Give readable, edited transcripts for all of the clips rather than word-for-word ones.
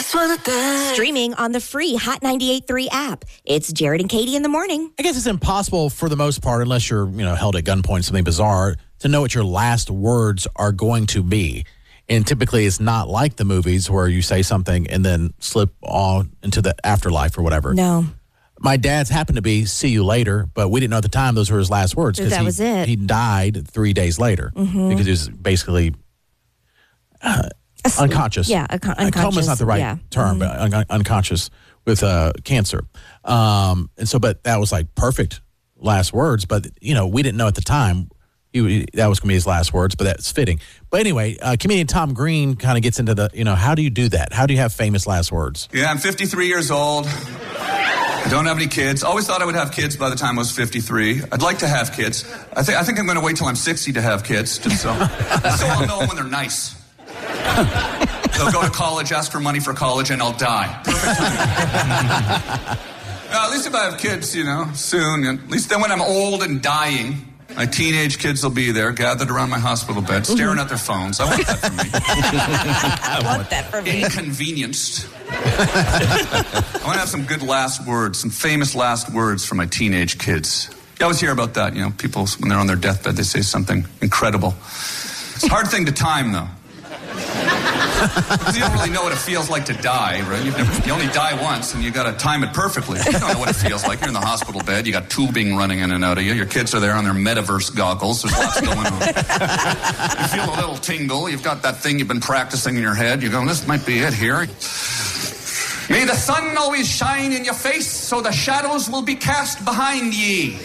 just wanna dance. Streaming on the free Hot 98.3 app. It's Jared and Katie in the morning. I guess it's impossible for the most part, unless you're, held at gunpoint, something bizarre, to know what your last words are going to be. And typically it's not like the movies where you say something and then slip on into the afterlife or whatever. No. My dad's happened to be "see you later," but we didn't know at the time those were his last words. That was it. He died 3 days later because he was basically unconscious. Yeah, unconscious. Coma's not the right term, but unconscious with cancer. But that was like perfect last words. But, we didn't know at the time that was going to be his last words, but that's fitting. But anyway, comedian Tom Green kind of gets into the, how do you do that? How do you have famous last words? Yeah, I'm 53 years old. I don't have any kids. Always thought I would have kids by the time I was 53. I'd like to have kids. I think I'm going to wait till I'm 60 to have kids, just so I'll know them when they're nice. They'll go to college, ask for money for college, and I'll die. Perfect time. At least if I have kids, soon. At least then when I'm old and dying, my teenage kids will be there, gathered around my hospital bed, staring at their phones. I want that for me. I want that for me. Inconvenienced. I want to have some good last words, some famous last words for my teenage kids. You always hear about that, people, when they're on their deathbed, they say something incredible. It's a hard thing to time, though. Because you don't really know what it feels like to die, right? You only die once, and you got to time it perfectly. You don't know what it feels like. You're in the hospital bed. You got tubing running in and out of you. Your kids are there on their metaverse goggles. There's lots going on. You feel a little tingle. You've got that thing you've been practicing in your head. You go, this might be it here. May the sun always shine in your face, so the shadows will be cast behind ye.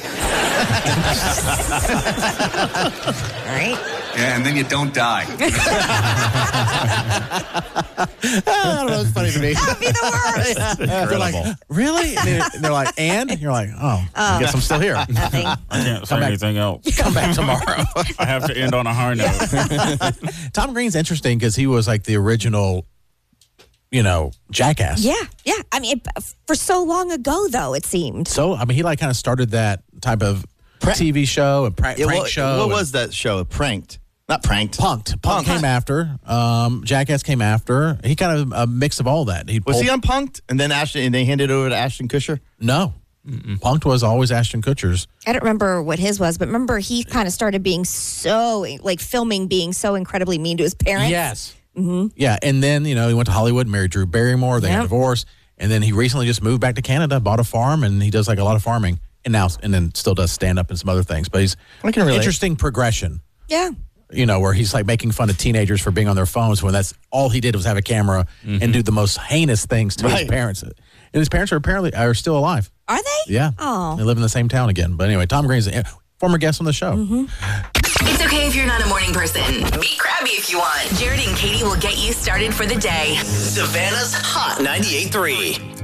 All right. Yeah, and then you don't die. I don't know, it's funny to me. That would be the worst. They're like, really? And they're like, and? You're like, I guess I'm still here. Nothing. I can't say anything else. Come back tomorrow. I have to end on a high note. Tom Green's interesting because he was like the original, jackass. Yeah. I mean, for so long ago, though, it seemed. So, he like kind of started that type of TV show and prank show. What was that show? Pranked. Not pranked. Punked. Punked came after. Jackass came after. He kind of a mix of all that. Was he on Punked? And then they handed it over to Ashton Kutcher? No. Punked was always Ashton Kutcher's. I don't remember what his was, but remember he kind of started being so, filming being so incredibly mean to his parents. Yes. Mm-hmm. Yeah, and then, he went to Hollywood, married Drew Barrymore, they got divorced, and then he recently just moved back to Canada, bought a farm, and he does like a lot of farming, and then still does stand-up and some other things. But he's interesting progression. Yeah. Where he's like making fun of teenagers for being on their phones when that's all he did was have a camera and do the most heinous things to his parents. And his parents are still alive. Are they? Yeah. Oh. They live in the same town again. But anyway, Tom Green's a former guest on the show. It's okay if you're not a morning person. Be crabby if you want. Jared and Katie will get you started for the day. Savannah's Hot 98.3.